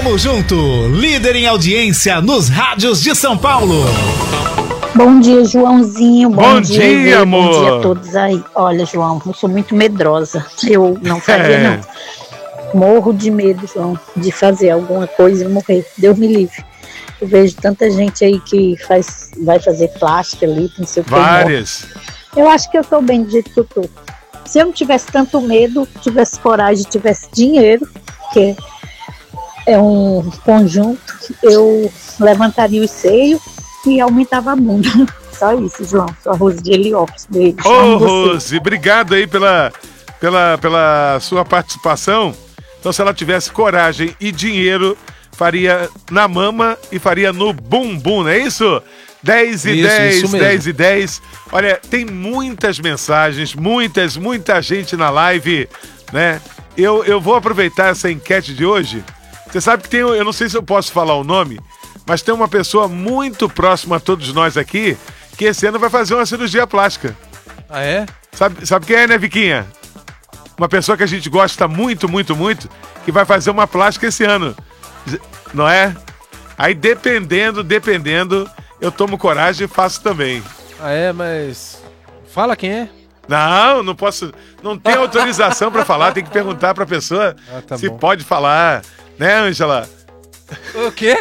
Tamo junto, líder em audiência nos rádios de São Paulo. Bom dia, Joãozinho. Bom dia, amor. Bom dia a todos aí. Olha, João, eu sou muito medrosa. Eu não faria, não. Morro de medo, João, de fazer alguma coisa e morrer. Deus me livre. Eu vejo tanta gente aí que vai fazer plástica ali, não sei o que. Várias. Eu acho que eu tô bem do jeito que eu tô. Se eu não tivesse tanto medo, tivesse coragem, tivesse dinheiro, que é um conjunto, eu levantaria os seios e aumentava a bunda. Só isso, João. Sou a Rose de Heliópolis. Beijo. Ô, Rose, obrigado aí pela sua participação. Então, se ela tivesse coragem e dinheiro, faria na mama e faria no bumbum, não é isso? 10 e 10, 10 e 10. Olha, tem muitas mensagens, muita gente na live, né? Eu vou aproveitar essa enquete de hoje. Você sabe que tem, eu não sei se eu posso falar o nome, mas tem uma pessoa muito próxima a todos nós aqui, que esse ano vai fazer uma cirurgia plástica. Ah, é? Sabe quem é, né, Viquinha? Uma pessoa que a gente gosta muito, que vai fazer uma plástica esse ano. Não é? Aí dependendo, eu tomo coragem e faço também. Ah, é? Mas... Fala quem é. Não posso... Não tem autorização pra falar, tem que perguntar pra pessoa se pode falar. Né, Ângela? O quê?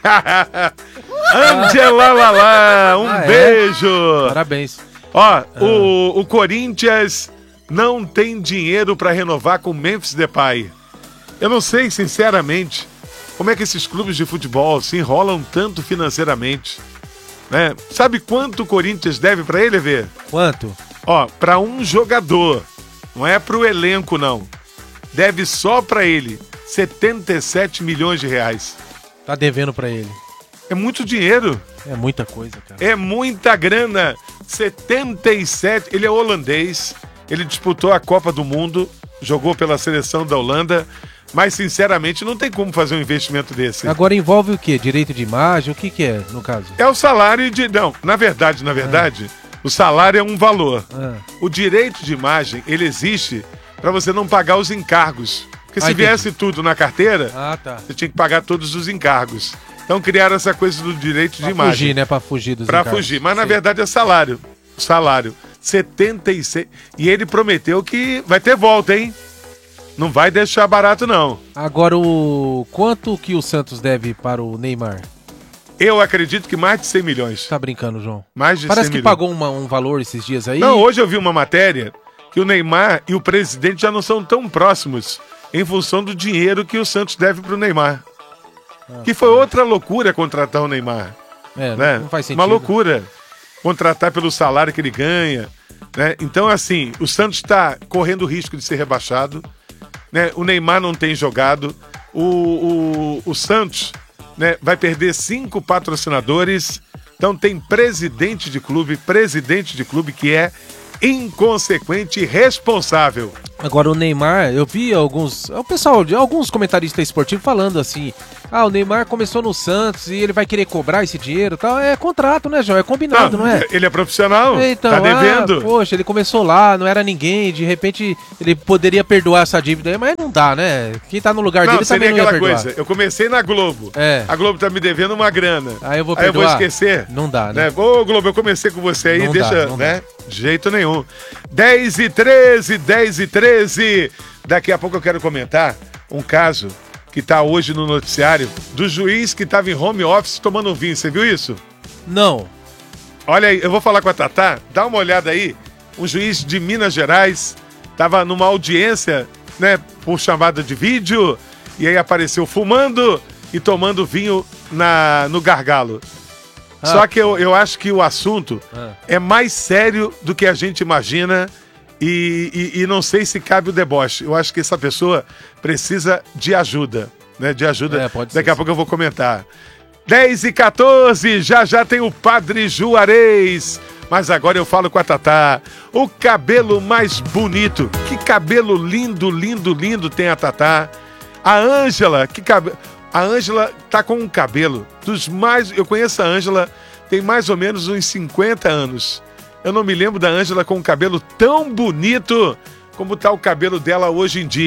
Ângela Lalá, beijo. Parabéns. Ó, o Corinthians não tem dinheiro pra renovar com Memphis Depay. Eu não sei, sinceramente, como é que esses clubes de futebol se enrolam tanto financeiramente, né? Sabe quanto o Corinthians deve pra ele, Vê? Quanto? Ó, pra um jogador, não é pro elenco, não. Deve só pra ele 77 milhões de reais. Tá devendo pra ele. É muito dinheiro. É muita coisa, cara. É muita grana. 77, ele é holandês, ele disputou a Copa do Mundo, jogou pela seleção da Holanda, mas sinceramente não tem como fazer um investimento desse. Agora envolve o quê? Direito de imagem? O que é, no caso? É o salário de... Não, na verdade, o salário é um valor. O direito de imagem, ele existe para você não pagar os encargos. Porque se viesse tudo na carteira, você tinha que pagar todos os encargos. Então criaram essa coisa do direito de imagem. Fugir, né? Pra fugir dos encargos. Pra fugir, mas na verdade é salário. Salário. 76. E ele prometeu que vai ter volta, hein? Não vai deixar barato, não. Agora, quanto que o Santos deve para o Neymar? Eu acredito que mais de 100 milhões. Tá brincando, João? Mais de Parece 100 que milhões. pagou um valor esses dias aí. Não, hoje eu vi uma matéria que o Neymar e o presidente já não são tão próximos em função do dinheiro que o Santos deve pro Neymar. Que foi outra loucura contratar o Neymar. Né? Não faz sentido. Uma loucura. Contratar pelo salário que ele ganha. Né? Então, assim, o Santos está correndo o risco de ser rebaixado. Né? O Neymar não tem jogado. O Santos, né, vai perder 5 patrocinadores. Então tem presidente de clube que é inconsequente e irresponsável. Agora o Neymar, eu vi alguns comentaristas esportivos falando assim: o Neymar começou no Santos e ele vai querer cobrar esse dinheiro e tal. É contrato, né, João? É combinado, não é? Ele é profissional, então, tá devendo. Poxa, ele começou lá, não era ninguém, de repente ele poderia perdoar essa dívida aí, mas não dá, né? Quem tá no lugar dele também não ia perdoar. Coisa, eu comecei na Globo, a Globo tá me devendo uma grana. Aí eu vou perdoar. Aí eu vou esquecer? Não dá, né? Ô, Globo, eu comecei com você aí, não deixa, dá, né? De jeito nenhum. 10 e 13. Daqui a pouco eu quero comentar um caso que tá hoje no noticiário do juiz que tava em home office tomando vinho. Você viu isso? Não. Olha aí, eu vou falar com a Tatá, dá uma olhada aí. Um juiz de Minas Gerais tava numa audiência, né, por chamada de vídeo, e aí apareceu fumando e tomando vinho no gargalo. Só que eu acho que o assunto é mais sério do que a gente imagina e não sei se cabe o deboche. Eu acho que essa pessoa precisa de ajuda, né? De ajuda. Daqui a pouco eu vou comentar. 10 e 14, já tem o Padre Juarez. Mas agora eu falo com a Tatá. O cabelo mais bonito. Que cabelo lindo tem a Tatá. A Ângela, a Ângela tá com um cabelo dos mais... Eu conheço a Ângela, tem mais ou menos uns 50 anos. Eu não me lembro da Ângela com um cabelo tão bonito como tá o cabelo dela hoje em dia.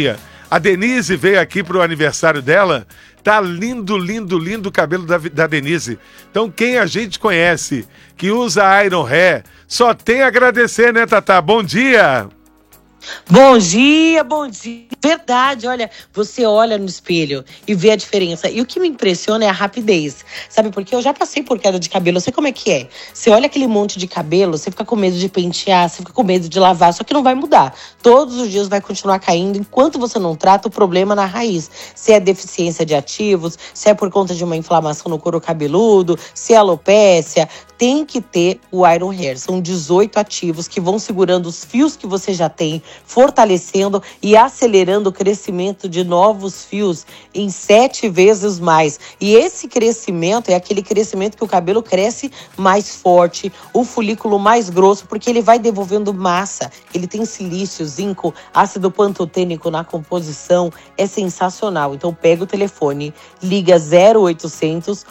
A Denise veio aqui pro aniversário dela. Tá lindo, lindo, lindo o cabelo da Denise. Então, quem a gente conhece que usa Iron Hair, só tem a agradecer, né, Tatá? Bom dia! Bom dia, bom dia. Verdade, olha, você olha no espelho e vê a diferença. E o que me impressiona é a rapidez. Sabe, porque eu já passei por queda de cabelo, eu sei como é que é. Você olha aquele monte de cabelo, você fica com medo de pentear, você fica com medo de lavar, só que não vai mudar. Todos os dias vai continuar caindo enquanto você não trata o problema na raiz. Se é deficiência de ativos, se é por conta de uma inflamação no couro cabeludo, se é alopécia, tem que ter o Iron Hair. São 18 ativos que vão segurando os fios que você já tem, fortalecendo e acelerando o crescimento de novos fios em 7 vezes mais. E esse crescimento é aquele crescimento que o cabelo cresce mais forte, o folículo mais grosso, porque ele vai devolvendo massa. Ele tem silício, zinco, ácido pantotênico na composição. É sensacional. Então pega o telefone, liga 0800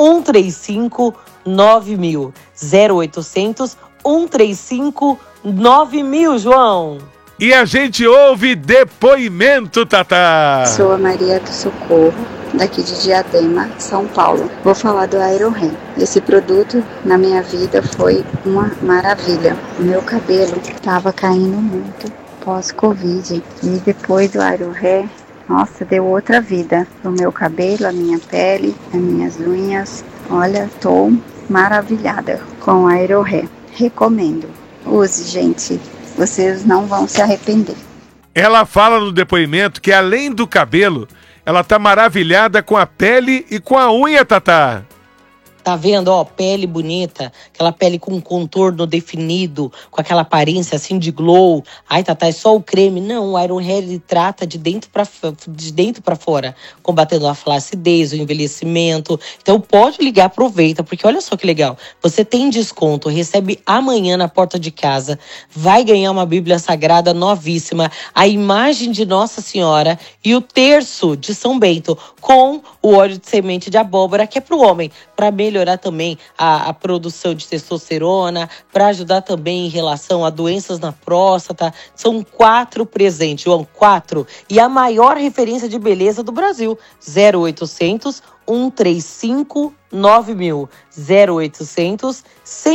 135 9000. 0800 135 9000, João. E a gente ouve depoimento, Tatá. Sou a Maria do Socorro, daqui de Diadema, São Paulo. Vou falar do Iron Hair. Esse produto na minha vida foi uma maravilha. O meu cabelo estava caindo muito pós-Covid. E depois do Iron Hair, nossa, deu outra vida pro meu cabelo, a minha pele, as minhas unhas. Olha, tô maravilhada com o Iron Hair. Recomendo. Use, gente. Vocês não vão se arrepender. Ela fala no depoimento que além do cabelo, ela tá maravilhada com a pele e com a unha, Tatá. Tá vendo, ó, pele bonita, aquela pele com contorno definido, com aquela aparência assim de glow. Ai, Tatá, é só o creme. Não, o Iron Hair ele trata de dentro pra fora, combatendo a flacidez, o envelhecimento. Então pode ligar, aproveita, porque olha só que legal. Você tem desconto, recebe amanhã na porta de casa, vai ganhar uma Bíblia Sagrada novíssima, a imagem de Nossa Senhora e o terço de São Bento, com o óleo de semente de abóbora, que é pro homem, para melhorar também a produção de testosterona, para ajudar também em relação a doenças na próstata. São 4 presentes, João, 4. E a maior referência de beleza do Brasil, 0800 135 9000. 0800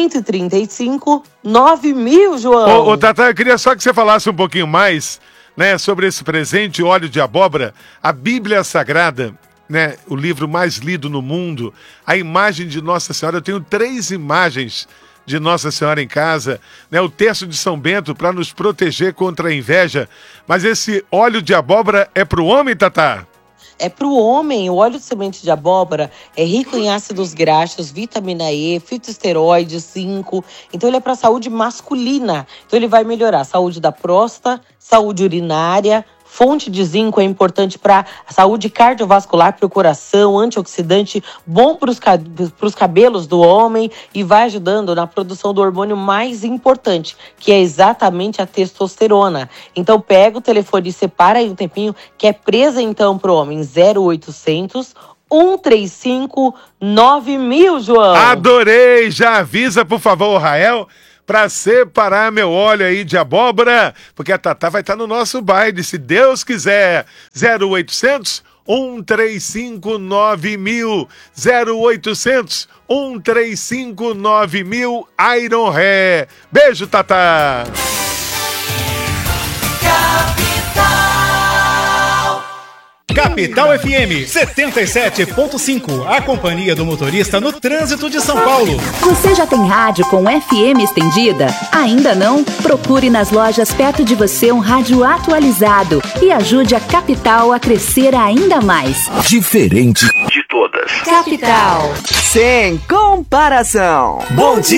135 9000, João. Ô, Tatá, eu queria só que você falasse um pouquinho mais, né, sobre esse presente, óleo de abóbora, a Bíblia Sagrada, né, o livro mais lido no mundo, a imagem de Nossa Senhora. Eu tenho 3 imagens de Nossa Senhora em casa, né, o terço de São Bento para nos proteger contra a inveja. Mas esse óleo de abóbora é para o homem, Tatá? É para o homem. O óleo de semente de abóbora é rico em ácidos graxos, vitamina E, fitoesteroides, zinco. Então ele é para a saúde masculina. Então ele vai melhorar a saúde da próstata, saúde urinária. Fonte de zinco é importante para a saúde cardiovascular, para o coração, antioxidante, bom para os cabelos do homem e vai ajudando na produção do hormônio mais importante, que é exatamente a testosterona. Então pega o telefone e separa aí um tempinho, que é presentão pro homem, 0800 135 9000, João. Adorei! Já avisa, por favor, o Rael, para separar meu óleo aí de abóbora, porque a Tatá vai estar no nosso baile, se Deus quiser. 0800 135 9000. 0800 135 9000. Iron Hair. Beijo, Tatá. Capital FM 77.5, a companhia do motorista no trânsito de São Paulo. Você já tem rádio com FM estendida? Ainda não? Procure nas lojas perto de você um rádio atualizado e ajude a Capital a crescer ainda mais. Diferente de todas. Capital. Sem comparação. Bom dia!